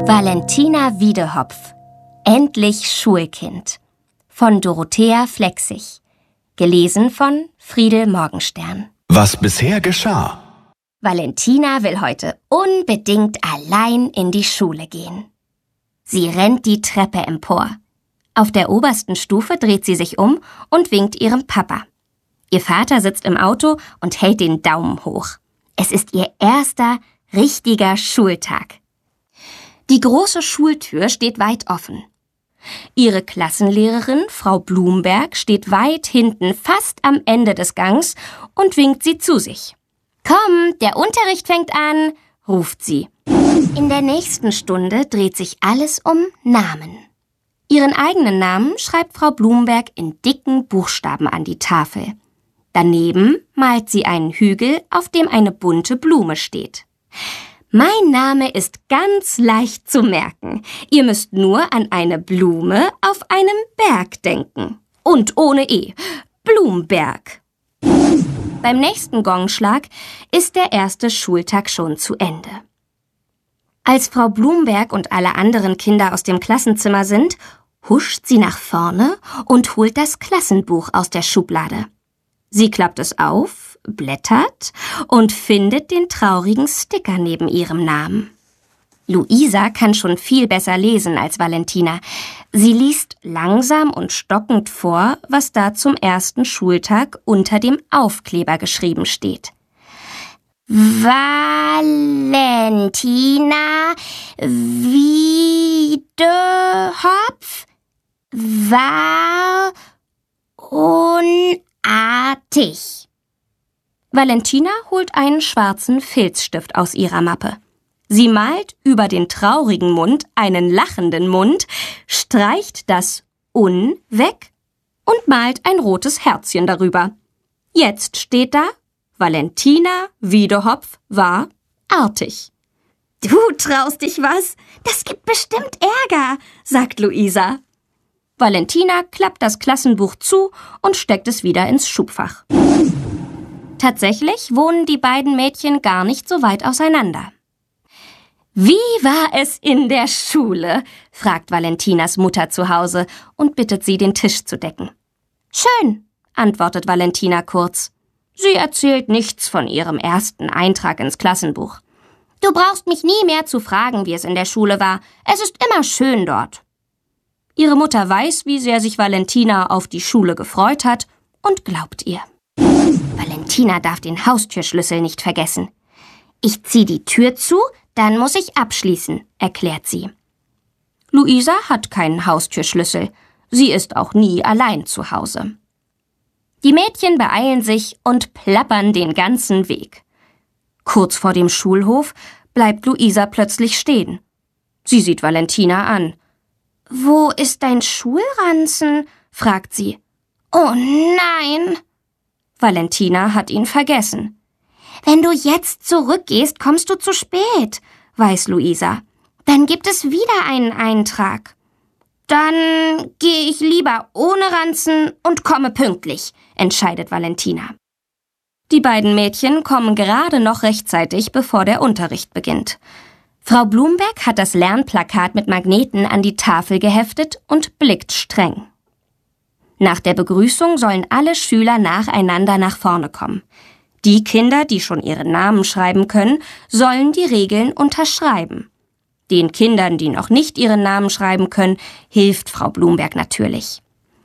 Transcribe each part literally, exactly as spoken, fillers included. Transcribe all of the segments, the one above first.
Valentina Wiedehopf. Endlich Schulkind. Von Dorothea Flechsig. Gelesen von Friedel Morgenstern. Was bisher geschah. Valentina will heute unbedingt allein in die Schule gehen. Sie rennt die Treppe empor. Auf der obersten Stufe dreht sie sich um und winkt ihrem Papa. Ihr Vater sitzt im Auto und hält den Daumen hoch. Es ist ihr erster, richtiger Schultag. Die große Schultür steht weit offen. Ihre Klassenlehrerin, Frau Blumberg, steht weit hinten, fast am Ende des Gangs und winkt sie zu sich. »Komm, der Unterricht fängt an«, ruft sie. In der nächsten Stunde dreht sich alles um Namen. Ihren eigenen Namen schreibt Frau Blumberg in dicken Buchstaben an die Tafel. Daneben malt sie einen Hügel, auf dem eine bunte Blume steht. Mein Name ist ganz leicht zu merken. Ihr müsst nur an eine Blume auf einem Berg denken. Und ohne E. Blumberg. Beim nächsten Gongschlag ist der erste Schultag schon zu Ende. Als Frau Blumberg und alle anderen Kinder aus dem Klassenzimmer sind, huscht sie nach vorne und holt das Klassenbuch aus der Schublade. Sie klappt es auf, blättert und findet den traurigen Sticker neben ihrem Namen. Luisa kann schon viel besser lesen als Valentina. Sie liest langsam und stockend vor, was da zum ersten Schultag unter dem Aufkleber geschrieben steht. Valentina Wiedehopf war unartig. Valentina holt einen schwarzen Filzstift aus ihrer Mappe. Sie malt über den traurigen Mund einen lachenden Mund, streicht das Un weg und malt ein rotes Herzchen darüber. Jetzt steht da, Valentina Wiedehopf war artig. »Du traust dich was? Das gibt bestimmt Ärger«, sagt Luisa. Valentina klappt das Klassenbuch zu und steckt es wieder ins Schubfach. Tatsächlich wohnen die beiden Mädchen gar nicht so weit auseinander. »Wie war es in der Schule?« fragt Valentinas Mutter zu Hause und bittet sie, den Tisch zu decken. »Schön«, antwortet Valentina kurz. Sie erzählt nichts von ihrem ersten Eintrag ins Klassenbuch. »Du brauchst mich nie mehr zu fragen, wie es in der Schule war. Es ist immer schön dort.« Ihre Mutter weiß, wie sehr sich Valentina auf die Schule gefreut hat und glaubt ihr. Valentina darf den Haustürschlüssel nicht vergessen. »Ich zieh die Tür zu, dann muss ich abschließen«, erklärt sie. Luisa hat keinen Haustürschlüssel. Sie ist auch nie allein zu Hause. Die Mädchen beeilen sich und plappern den ganzen Weg. Kurz vor dem Schulhof bleibt Luisa plötzlich stehen. Sie sieht Valentina an. »Wo ist dein Schulranzen?« fragt sie. »Oh nein!« Valentina hat ihn vergessen. »Wenn du jetzt zurückgehst, kommst du zu spät«, weiß Luisa. »Dann gibt es wieder einen Eintrag.« »Dann gehe ich lieber ohne Ranzen und komme pünktlich«, entscheidet Valentina. Die beiden Mädchen kommen gerade noch rechtzeitig, bevor der Unterricht beginnt. Frau Blumberg hat das Lernplakat mit Magneten an die Tafel geheftet und blickt streng. Nach der Begrüßung sollen alle Schüler nacheinander nach vorne kommen. Die Kinder, die schon ihren Namen schreiben können, sollen die Regeln unterschreiben. Den Kindern, die noch nicht ihren Namen schreiben können, hilft Frau Blumberg natürlich.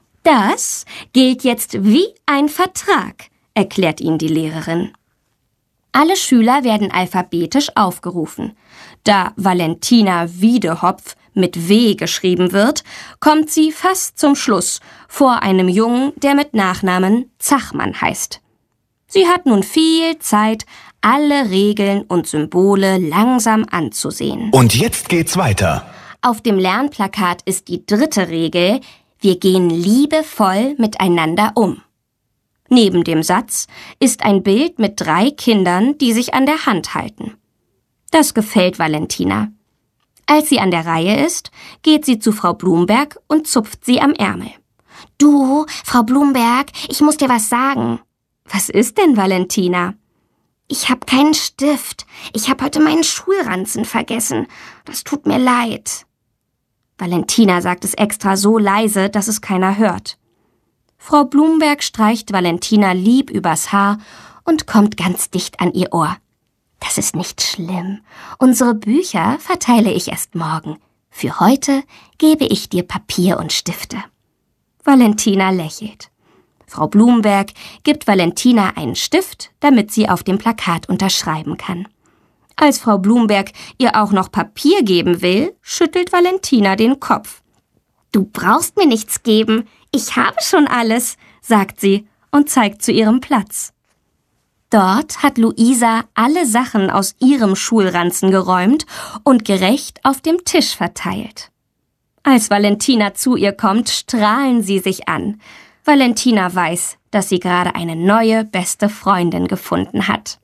Das gilt jetzt wie ein Vertrag, erklärt ihnen die Lehrerin. Alle Schüler werden alphabetisch aufgerufen. Da Valentina Wiedehopf mit W geschrieben wird, kommt sie fast zum Schluss vor einem Jungen, der mit Nachnamen Zachmann heißt. Sie hat nun viel Zeit, alle Regeln und Symbole langsam anzusehen. Und jetzt geht's weiter. Auf dem Lernplakat ist die dritte Regel: Wir gehen liebevoll miteinander um. Neben dem Satz ist ein Bild mit drei Kindern, die sich an der Hand halten. Das gefällt Valentina. Als sie an der Reihe ist, geht sie zu Frau Blumberg und zupft sie am Ärmel. »Du, Frau Blumberg, ich muss dir was sagen.« »Was ist denn, Valentina?« Ich habe keinen Stift. Ich habe heute meinen Schulranzen vergessen. Das tut mir leid. Valentina sagt es extra so leise, dass es keiner hört. Frau Blumberg streicht Valentina lieb übers Haar und kommt ganz dicht an ihr Ohr. Das ist nicht schlimm. Unsere Bücher verteile ich erst morgen. Für heute gebe ich dir Papier und Stifte. Valentina lächelt. Frau Blumberg gibt Valentina einen Stift, damit sie auf dem Plakat unterschreiben kann. Als Frau Blumberg ihr auch noch Papier geben will, schüttelt Valentina den Kopf. »Du brauchst mir nichts geben, ich habe schon alles«, sagt sie und zeigt zu ihrem Platz. Dort hat Luisa alle Sachen aus ihrem Schulranzen geräumt und gerecht auf dem Tisch verteilt. Als Valentina zu ihr kommt, strahlen sie sich an. Valentina weiß, dass sie gerade eine neue beste Freundin gefunden hat.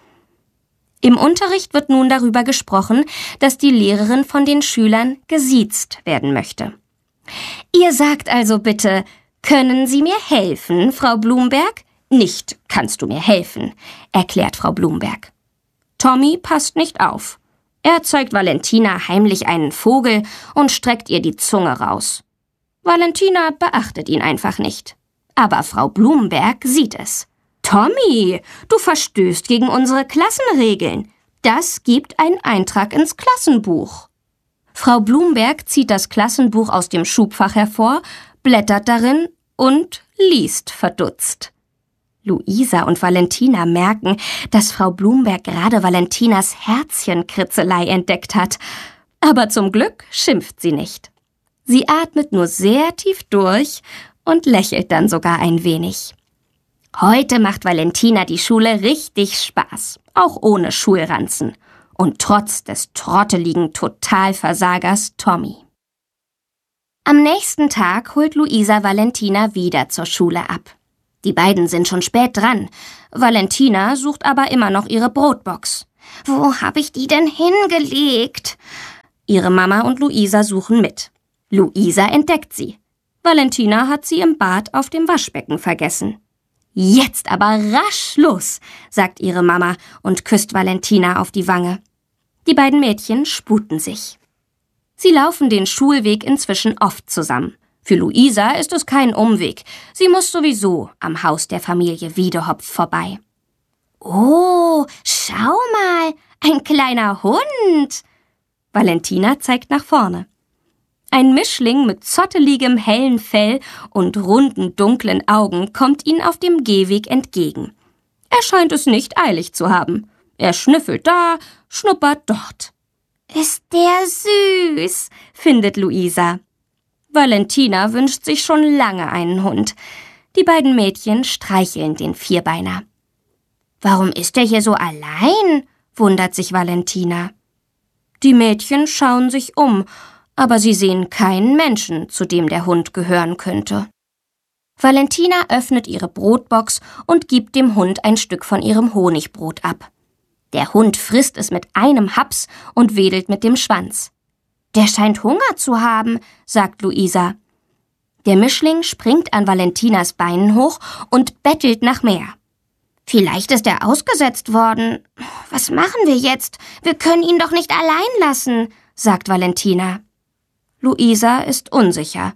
Im Unterricht wird nun darüber gesprochen, dass die Lehrerin von den Schülern gesiezt werden möchte. »Ihr sagt also bitte, können Sie mir helfen, Frau Blumberg?« »Nicht, kannst du mir helfen«, erklärt Frau Blumberg. Tommy passt nicht auf. Er zeigt Valentina heimlich einen Vogel und streckt ihr die Zunge raus. Valentina beachtet ihn einfach nicht. Aber Frau Blumberg sieht es. »Tommy, du verstößt gegen unsere Klassenregeln. Das gibt einen Eintrag ins Klassenbuch.« Frau Blumberg zieht das Klassenbuch aus dem Schubfach hervor, blättert darin und liest verdutzt. Luisa und Valentina merken, dass Frau Blumberg gerade Valentinas Herzchenkritzelei entdeckt hat. Aber zum Glück schimpft sie nicht. Sie atmet nur sehr tief durch und lächelt dann sogar ein wenig. Heute macht Valentina die Schule richtig Spaß, auch ohne Schulranzen. Und trotz des trotteligen Totalversagers Tommy. Am nächsten Tag holt Luisa Valentina wieder zur Schule ab. Die beiden sind schon spät dran. Valentina sucht aber immer noch ihre Brotbox. »Wo habe ich die denn hingelegt?« Ihre Mama und Luisa suchen mit. Luisa entdeckt sie. Valentina hat sie im Bad auf dem Waschbecken vergessen. »Jetzt aber rasch los«, sagt ihre Mama und küsst Valentina auf die Wange. Die beiden Mädchen sputen sich. Sie laufen den Schulweg inzwischen oft zusammen. Für Luisa ist es kein Umweg. Sie muss sowieso am Haus der Familie Wiedehopf vorbei. »Oh, schau mal, ein kleiner Hund!« Valentina zeigt nach vorne. Ein Mischling mit zotteligem hellen Fell und runden dunklen Augen kommt ihnen auf dem Gehweg entgegen. Er scheint es nicht eilig zu haben. Er schnüffelt da, schnuppert dort. »Ist der süß«, findet Luisa. Valentina wünscht sich schon lange einen Hund. Die beiden Mädchen streicheln den Vierbeiner. »Warum ist er hier so allein?« wundert sich Valentina. Die Mädchen schauen sich um, aber sie sehen keinen Menschen, zu dem der Hund gehören könnte. Valentina öffnet ihre Brotbox und gibt dem Hund ein Stück von ihrem Honigbrot ab. Der Hund frisst es mit einem Haps und wedelt mit dem Schwanz. »Der scheint Hunger zu haben«, sagt Luisa. Der Mischling springt an Valentinas Beinen hoch und bettelt nach mehr. »Vielleicht ist er ausgesetzt worden. Was machen wir jetzt? Wir können ihn doch nicht allein lassen«, sagt Valentina. Luisa ist unsicher.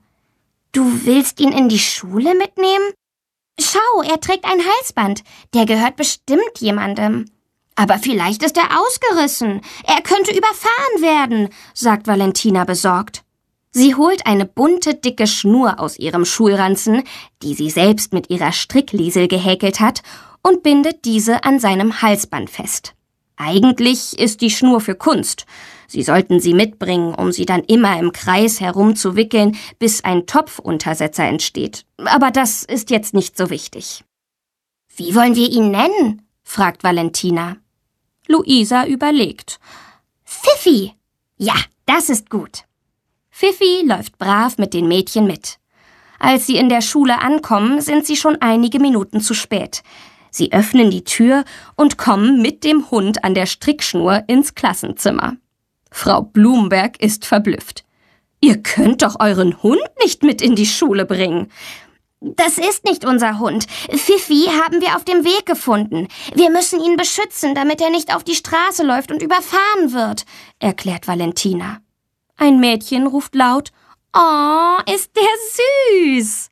»Du willst ihn in die Schule mitnehmen? Schau, er trägt ein Halsband. Der gehört bestimmt jemandem.« »Aber vielleicht ist er ausgerissen. Er könnte überfahren werden«, sagt Valentina besorgt. Sie holt eine bunte, dicke Schnur aus ihrem Schulranzen, die sie selbst mit ihrer Strickliesel gehäkelt hat, und bindet diese an seinem Halsband fest. Eigentlich ist die Schnur für Kunst. Sie sollten sie mitbringen, um sie dann immer im Kreis herumzuwickeln, bis ein Topfuntersetzer entsteht. Aber das ist jetzt nicht so wichtig. »Wie wollen wir ihn nennen?« fragt Valentina. Luisa überlegt. »Pfiffi! Ja, das ist gut.« Pfiffi läuft brav mit den Mädchen mit. Als sie in der Schule ankommen, sind sie schon einige Minuten zu spät. Sie öffnen die Tür und kommen mit dem Hund an der Strickschnur ins Klassenzimmer. Frau Blumberg ist verblüfft. »Ihr könnt doch euren Hund nicht mit in die Schule bringen.« Das ist nicht unser Hund. Fifi haben wir auf dem Weg gefunden. Wir müssen ihn beschützen, damit er nicht auf die Straße läuft und überfahren wird, erklärt Valentina. Ein Mädchen ruft laut, »Oh, ist der süß!«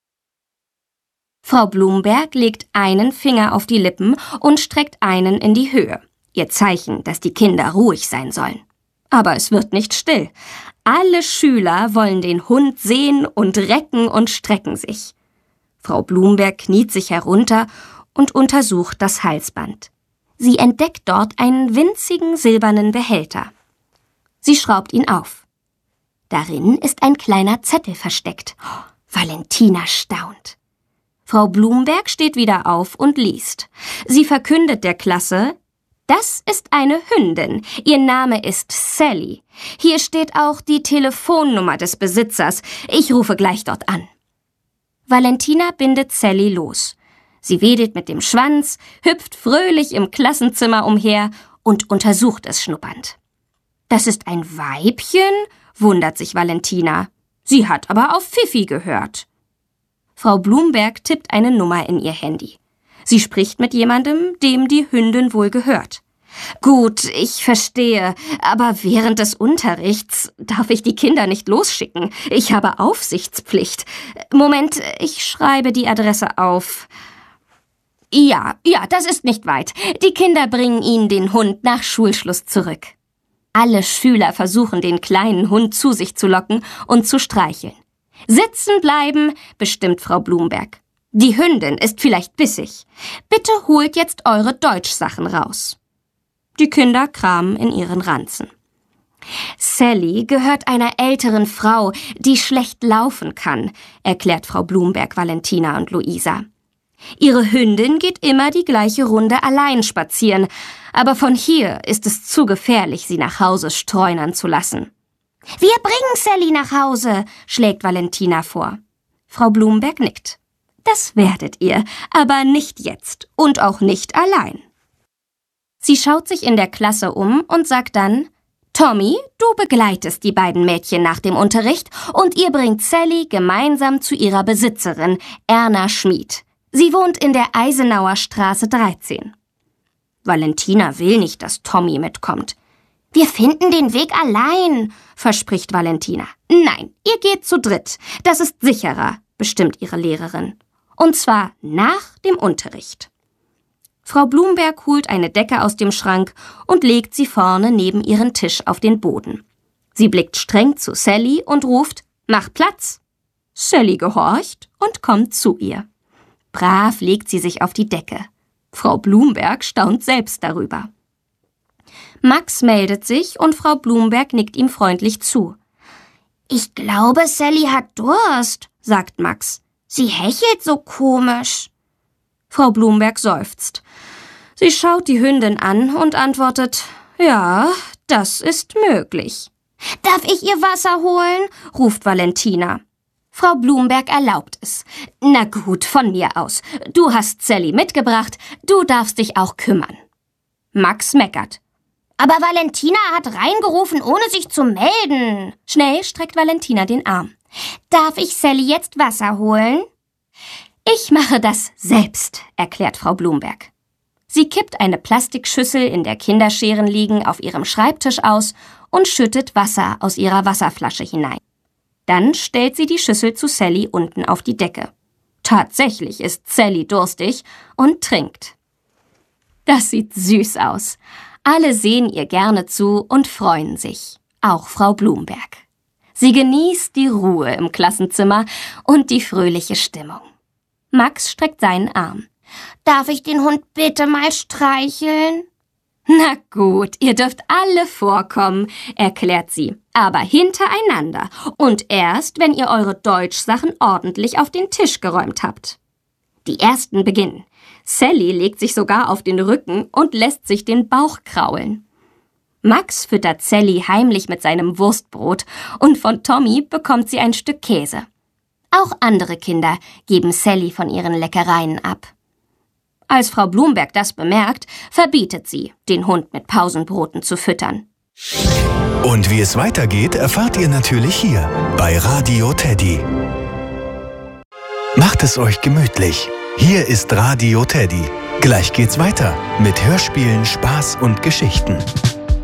Frau Blumberg legt einen Finger auf die Lippen und streckt einen in die Höhe. Ihr Zeichen, dass die Kinder ruhig sein sollen. Aber es wird nicht still. Alle Schüler wollen den Hund sehen und recken und strecken sich. Frau Blumberg kniet sich herunter und untersucht das Halsband. Sie entdeckt dort einen winzigen silbernen Behälter. Sie schraubt ihn auf. Darin ist ein kleiner Zettel versteckt. Oh, Valentina staunt. Frau Blumberg steht wieder auf und liest. Sie verkündet der Klasse, das ist eine Hündin. Ihr Name ist Sally. Hier steht auch die Telefonnummer des Besitzers. Ich rufe gleich dort an. Valentina bindet Sally los. Sie wedelt mit dem Schwanz, hüpft fröhlich im Klassenzimmer umher und untersucht es schnuppernd. Das ist ein Weibchen, wundert sich Valentina. Sie hat aber auf Fifi gehört. Frau Blumberg tippt eine Nummer in ihr Handy. Sie spricht mit jemandem, dem die Hündin wohl gehört. Gut, ich verstehe, aber während des Unterrichts darf ich die Kinder nicht losschicken. Ich habe Aufsichtspflicht. Moment, ich schreibe die Adresse auf. Ja, ja, das ist nicht weit. Die Kinder bringen Ihnen den Hund nach Schulschluss zurück. Alle Schüler versuchen, den kleinen Hund zu sich zu locken und zu streicheln. Sitzen bleiben, bestimmt Frau Blumberg. Die Hündin ist vielleicht bissig. Bitte holt jetzt eure Deutschsachen raus. Die Kinder kramen in ihren Ranzen. Sally gehört einer älteren Frau, die schlecht laufen kann, erklärt Frau Blumberg Valentina und Luisa. Ihre Hündin geht immer die gleiche Runde allein spazieren, aber von hier ist es zu gefährlich, sie nach Hause streunern zu lassen. Wir bringen Sally nach Hause, schlägt Valentina vor. Frau Blumberg nickt. Das werdet ihr, aber nicht jetzt und auch nicht allein. Sie schaut sich in der Klasse um und sagt dann, Tommy, du begleitest die beiden Mädchen nach dem Unterricht und ihr bringt Sally gemeinsam zu ihrer Besitzerin, Erna Schmid. Sie wohnt in der Eisenauer Straße dreizehn. Valentina will nicht, dass Tommy mitkommt. Wir finden den Weg allein, verspricht Valentina. Nein, ihr geht zu dritt. Das ist sicherer, bestimmt ihre Lehrerin. Und zwar nach dem Unterricht. Frau Blumberg holt eine Decke aus dem Schrank und legt sie vorne neben ihren Tisch auf den Boden. Sie blickt streng zu Sally und ruft, »Mach Platz!« Sally gehorcht und kommt zu ihr. Brav legt sie sich auf die Decke. Frau Blumberg staunt selbst darüber. Max meldet sich und Frau Blumberg nickt ihm freundlich zu. »Ich glaube, Sally hat Durst«, sagt Max. »Sie hechelt so komisch.« Frau Blumberg seufzt. Sie schaut die Hündin an und antwortet, »Ja, das ist möglich.« »Darf ich ihr Wasser holen?« ruft Valentina. Frau Blumberg erlaubt es. »Na gut, von mir aus. Du hast Sally mitgebracht, du darfst dich auch kümmern.« Max meckert. »Aber Valentina hat reingerufen, ohne sich zu melden.« Schnell streckt Valentina den Arm. »Darf ich Sally jetzt Wasser holen?« »Ich mache das selbst«, erklärt Frau Blumberg. Sie kippt eine Plastikschüssel, in der Kinderscheren liegen, auf ihrem Schreibtisch aus und schüttet Wasser aus ihrer Wasserflasche hinein. Dann stellt sie die Schüssel zu Sally unten auf die Decke. Tatsächlich ist Sally durstig und trinkt. Das sieht süß aus. Alle sehen ihr gerne zu und freuen sich. Auch Frau Blumberg. Sie genießt die Ruhe im Klassenzimmer und die fröhliche Stimmung. Max streckt seinen Arm. »Darf ich den Hund bitte mal streicheln?« »Na gut, ihr dürft alle vorkommen«, erklärt sie, »aber hintereinander und erst, wenn ihr eure Deutschsachen ordentlich auf den Tisch geräumt habt.« Die ersten beginnen. Sally legt sich sogar auf den Rücken und lässt sich den Bauch kraulen. Max füttert Sally heimlich mit seinem Wurstbrot und von Tommy bekommt sie ein Stück Käse. Auch andere Kinder geben Sally von ihren Leckereien ab. Als Frau Blumberg das bemerkt, verbietet sie, den Hund mit Pausenbroten zu füttern. Und wie es weitergeht, erfahrt ihr natürlich hier bei Radio Teddy. Macht es euch gemütlich. Hier ist Radio Teddy. Gleich geht's weiter mit Hörspielen, Spaß und Geschichten.